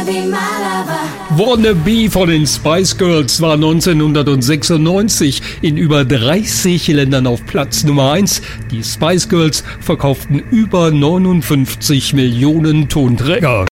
Wanna Be von den Spice Girls war 1996 in über 30 Ländern auf Platz Nummer 1. Die Spice Girls verkauften über 59 Millionen Tonträger.